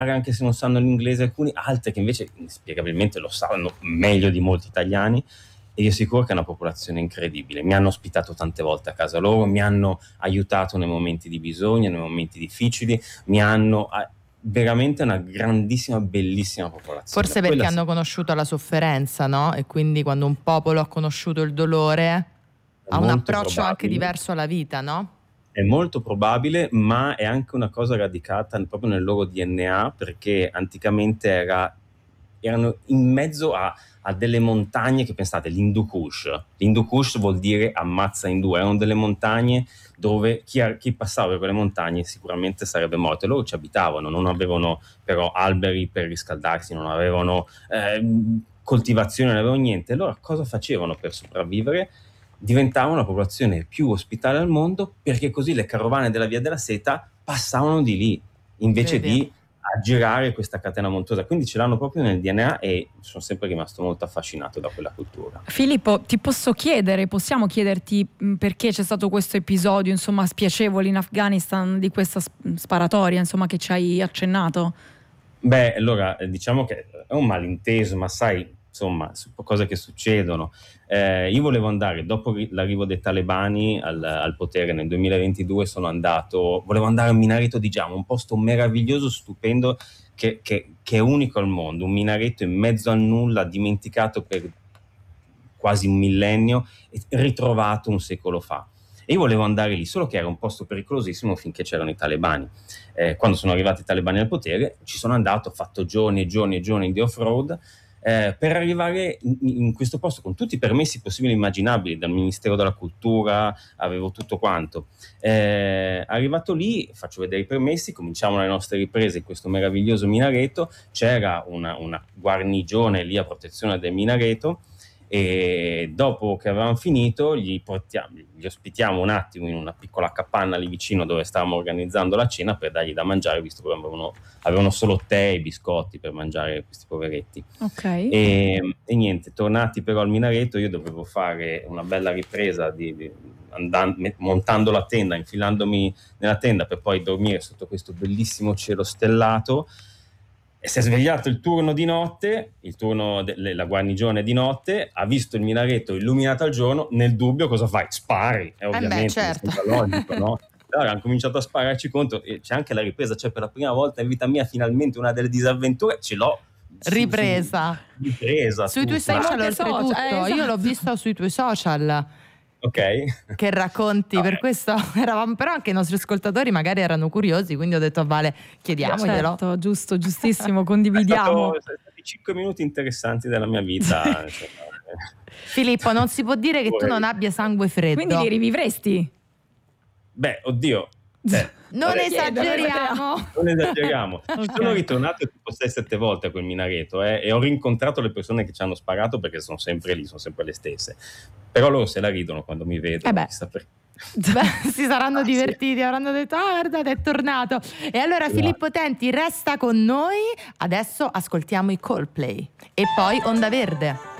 anche se non sanno l'inglese, alcuni, altre che invece inspiegabilmente lo sanno meglio di molti italiani. E io sicuro che è una popolazione incredibile. Mi hanno ospitato tante volte a casa loro, mi hanno aiutato nei momenti di bisogno, nei momenti difficili, veramente una grandissima, bellissima popolazione. Forse perché hanno conosciuto la sofferenza, no? E quindi quando un popolo ha conosciuto il dolore ha un approccio anche diverso alla vita, no? È molto probabile, ma è anche una cosa radicata proprio nel loro DNA, perché anticamente erano in mezzo a delle montagne che, pensate, l'Hindu Kush vuol dire ammazza in due, erano delle montagne dove chi passava per quelle montagne sicuramente sarebbe morto, e loro ci abitavano, non avevano però alberi per riscaldarsi, non avevano coltivazione, non avevano niente. Allora cosa facevano per sopravvivere? Diventavano la popolazione più ospitale al mondo, perché così le carovane della Via della Seta passavano di lì, invece di aggirare questa catena montuosa. Quindi ce l'hanno proprio nel DNA e sono sempre rimasto molto affascinato da quella cultura. Filippo, possiamo chiederti perché c'è stato questo episodio, insomma, spiacevole in Afghanistan, di questa sparatoria, insomma, che ci hai accennato? Beh, allora, diciamo che è un malinteso, ma sai, insomma, cose che succedono. Io volevo andare, dopo l'arrivo dei talebani al potere nel 2022, volevo andare al minareto di Jam, un posto meraviglioso, stupendo, che è unico al mondo, un minareto in mezzo al nulla, dimenticato per quasi un millennio e ritrovato un secolo fa. E io volevo andare lì, solo che era un posto pericolosissimo finché c'erano i talebani. Quando sono arrivati i talebani al potere, ci sono andato, ho fatto giorni e giorni e giorni di off-road, per arrivare in questo posto con tutti i permessi possibili e immaginabili, dal Ministero della Cultura, avevo tutto quanto. Arrivato lì, faccio vedere i permessi, cominciamo le nostre riprese in questo meraviglioso minareto. C'era una guarnigione lì a protezione del minareto, e dopo che avevamo finito li ospitiamo un attimo in una piccola capanna lì vicino dove stavamo organizzando la cena, per dargli da mangiare, visto che avevano solo tè e biscotti per mangiare, questi poveretti. Okay. E niente, tornati però al minareto, io dovevo fare una bella ripresa montando la tenda, infilandomi nella tenda per poi dormire sotto questo bellissimo cielo stellato. E si è svegliato il turno di notte, la guarnigione di notte, ha visto il minareto illuminato al giorno. Nel dubbio cosa fai? Spari, ovviamente, certo. è logico, no? Allora hanno cominciato a spararci contro, e c'è anche la ripresa, cioè per la prima volta in vita mia finalmente una delle disavventure ce l'ho ripresa sui tuoi social, oltretutto. Esatto. Io l'ho vista sui tuoi social. Ok. Che racconti, per questo eravamo, però anche i nostri ascoltatori magari erano curiosi, quindi ho detto a Vale, chiediamoglielo. Certo, giustissimo, condividiamo. Sono stati 5 minuti interessanti della mia vita. Filippo, non si può dire che tu non abbia sangue freddo. Quindi li rivivresti? Beh, oddio. Non esageriamo. Okay. Sono ritornato tipo 6-7 volte a quel minareto, e ho rincontrato le persone che ci hanno sparato, perché sono sempre lì, sono sempre le stesse. Però loro se la ridono quando mi vedono. Chissà perché. Si saranno divertiti, avranno detto guardate, è tornato. E allora Filippo Tenti resta con noi, adesso ascoltiamo i Coldplay e poi Onda Verde.